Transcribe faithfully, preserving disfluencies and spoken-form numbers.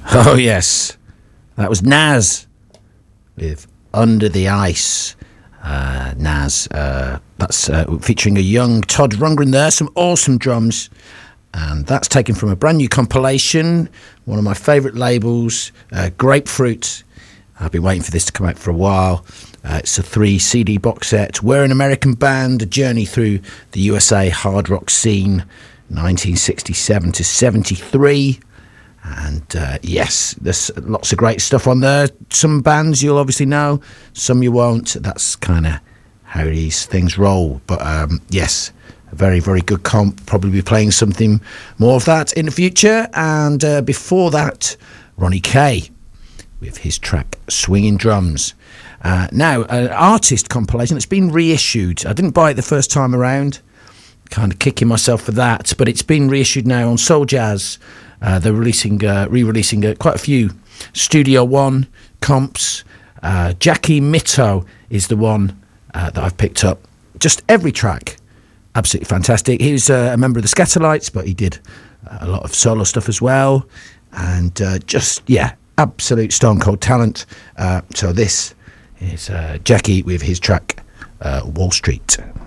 Oh, yes. That was Nas with Under the Ice. Uh, Nas, uh, that's uh, featuring a young Todd Rundgren there, some awesome drums. And that's taken from a brand new compilation, one of my favourite labels, uh, Grapefruit. I've been waiting for this to come out for a while. Uh, it's a three C D box set. We're an American band, a journey through the U S A hard rock scene, nineteen sixty-seven to seventy-three. And uh, yes, there's lots of great stuff on there. Some bands you'll obviously know, some you won't. That's kind of how these things roll. But um, yes, a very, very good comp. Probably be playing something more of that in the future. And uh, before that, Ronnie K with his track Swinging Drums. Uh, now, an artist compilation that's been reissued. I didn't buy it the first time around. Kind of kicking myself for that. But it's been reissued now on Soul Jazz. Uh, they're releasing, uh, re-releasing uh, quite a few Studio One comps. Uh, Jackie Mitto is the one uh, that I've picked up. Just every track, absolutely fantastic. He was uh, a member of the Scatterlights, but he did uh, a lot of solo stuff as well. And uh, just, yeah, absolute stone cold talent. Uh, so this is uh, Jackie with his track uh, Wall Street.